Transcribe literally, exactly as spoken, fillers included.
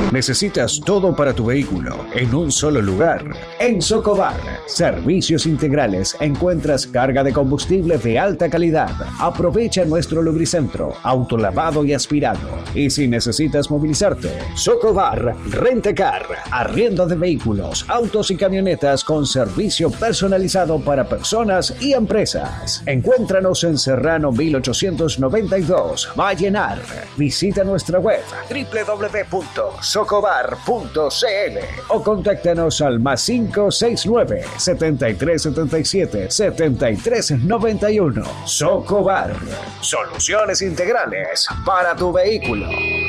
Necesitas todo para tu vehículo en un solo lugar. En Socobar, servicios integrales, encuentras carga de combustible de alta calidad. Aprovecha nuestro lubricentro, autolavado y aspirado. Y si necesitas movilizarte, Socobar Rentecar, arriendo de vehículos, autos y camionetas con servicio personalizado para personas y empresas. Encuéntranos en Serrano mil ochocientos noventa y dos, Vallenar. Visita nuestra web doble u doble u doble u punto socobar punto c l o contáctanos al más cinco seis nueve, setenta y tres setenta y siete, setenta y tres noventa y uno. Socobar, soluciones integrales para tu vehículo.